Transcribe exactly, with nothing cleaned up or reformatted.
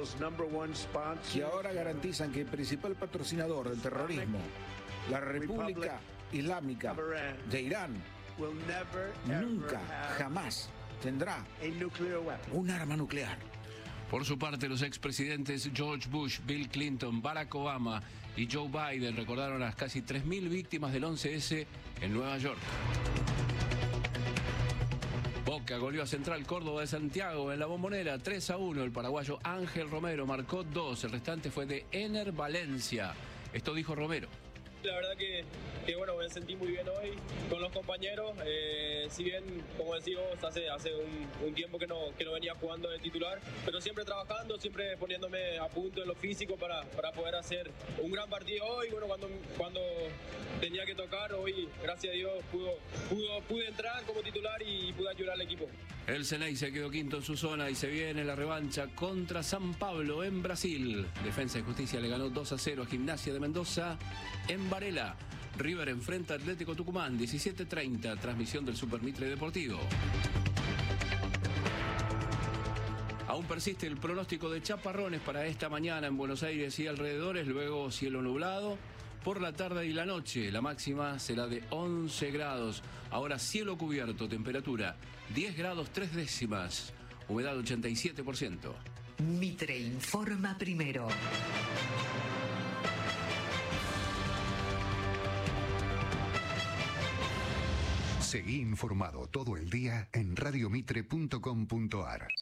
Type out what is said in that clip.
que ahora garantizan que el principal patrocinador del terrorismo, la República Islámica de Irán, nunca, jamás tendrá un arma nuclear. Por su parte, los expresidentes George Bush, Bill Clinton, Barack Obama y Joe Biden recordaron a las casi tres mil víctimas del once ese en Nueva York. Boca goleó a Central Córdoba de Santiago en la Bombonera tres a uno. El paraguayo Ángel Romero marcó dos. El restante fue de Ener Valencia. Esto dijo Romero. La verdad que, que bueno, me sentí muy bien hoy con los compañeros. Eh, si bien, como decís vos, hace, hace un, un tiempo que no, que no venía jugando de titular, pero siempre trabajando, siempre poniéndome a punto en lo físico para, para poder hacer un gran partido hoy. Bueno, cuando, cuando tenía que tocar, hoy, gracias a Dios, pudo, pudo, pude entrar como titular y pude ayudar al equipo. El Ceney se quedó quinto en su zona y se viene la revancha contra San Pablo en Brasil. Defensa y Justicia le ganó dos a cero a Gimnasia de Mendoza en Varela. River enfrenta a Atlético Tucumán, diecisiete treinta, transmisión del Super Mitre Deportivo. Aún persiste el pronóstico de chaparrones para esta mañana en Buenos Aires y alrededores, luego cielo nublado. Por la tarde y la noche, la máxima será de once grados. Ahora cielo cubierto, temperatura diez grados tres décimas, humedad ochenta y siete por ciento. Mitre informa primero. Seguí informado todo el día en radiomitre punto com punto ar.